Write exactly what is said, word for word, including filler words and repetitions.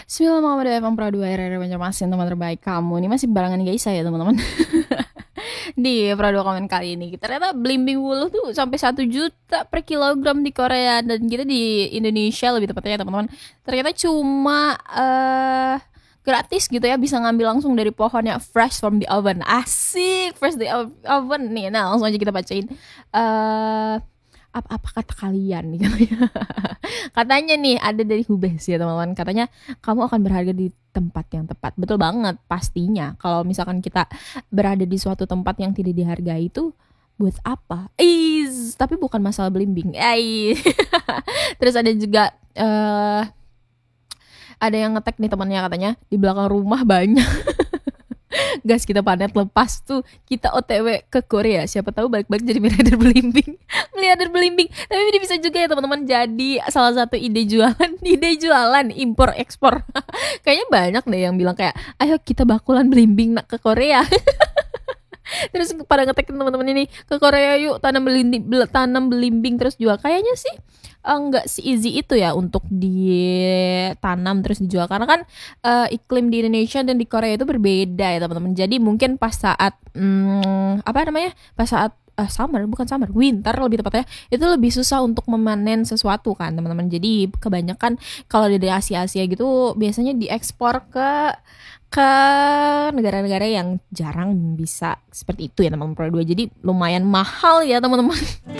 Bismillahirrahmanirrahim. Pradua R R Banjarmasin, teman terbaik kamu. Ini masih barengan Gaisa ya teman-teman. Di Pradua komen kali ini ternyata belimbing wuluh tuh sampai satu juta per kilogram di Korea, dan kita di Indonesia lebih tepatnya teman-teman ternyata cuma uh, gratis gitu ya, bisa ngambil langsung dari pohonnya, fresh from the oven. Asik, fresh the oven nih. Nah langsung aja kita bacain uh, apa apa kata kalian nih katanya. Katanya nih ada dari Hubes ya teman-teman, katanya kamu akan berharga di tempat yang tepat. Betul banget, pastinya kalau misalkan kita berada di suatu tempat yang tidak dihargai itu buat apa? Is, tapi bukan masalah belimbing. Ay. Terus ada juga uh, ada yang ngetek nih temannya, katanya di belakang rumah banyak gas kita panet, lepas tuh kita O T W ke Korea, siapa tahu balik-balik jadi miliarder belimbing. Miliarder belimbing. Tapi ini bisa juga ya teman-teman jadi salah satu ide jualan, ide jualan impor ekspor. Kayaknya banyak deh yang bilang kayak, ayo kita bakulan belimbing nak ke Korea. Terus pada ngetek teman-teman ini, ke Korea yuk tanam belimbing, tanam belimbing terus jual. Kayaknya sih enggak si easy itu ya untuk ditanam terus dijual, karena kan uh, iklim di Indonesia dan di Korea itu berbeda ya teman-teman. Jadi mungkin pas saat hmm, apa namanya pas saat uh, summer, bukan summer, winter lebih tepatnya, itu lebih susah untuk memanen sesuatu kan teman-teman. Jadi kebanyakan kalau dari Asia-Asia gitu biasanya diekspor ke ke negara-negara yang jarang bisa seperti itu ya teman-teman. Jadi lumayan mahal ya teman-teman.